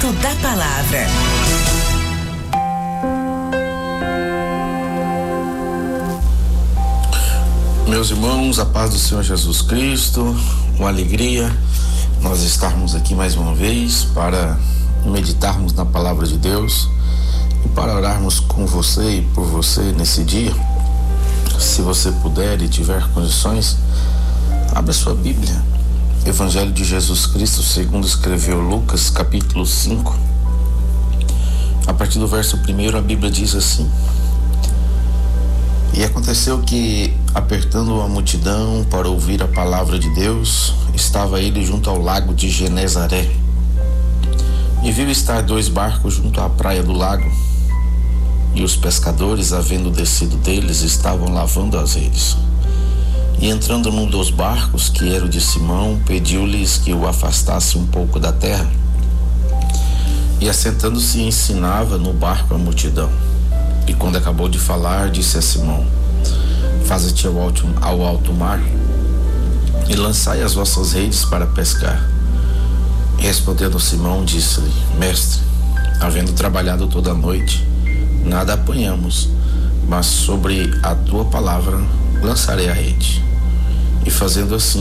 Momento da Palavra. Meus irmãos, a paz do Senhor Jesus Cristo, uma alegria nós estarmos aqui mais uma vez para meditarmos na palavra de Deus e para orarmos com você e por você nesse dia. Se você puder e tiver condições, abra sua Bíblia. Evangelho de Jesus Cristo segundo escreveu Lucas, capítulo 5. A partir do verso 1, a Bíblia diz assim: E aconteceu que, apertando a multidão para ouvir a palavra de Deus, estava ele junto ao lago de Genezaré. E viu estar 2 barcos junto à praia do lago. E os pescadores, havendo descido deles, estavam lavando as redes. E entrando num dos barcos, que era o de Simão, pediu-lhes que o afastasse um pouco da terra. E assentando-se ensinava no barco a multidão. E quando acabou de falar, disse a Simão: Faze-te ao alto mar e lançai as vossas redes para pescar. E respondendo Simão, disse-lhe: Mestre, havendo trabalhado toda a noite, nada apanhamos, mas sobre a tua palavra lançarei a rede. E fazendo assim,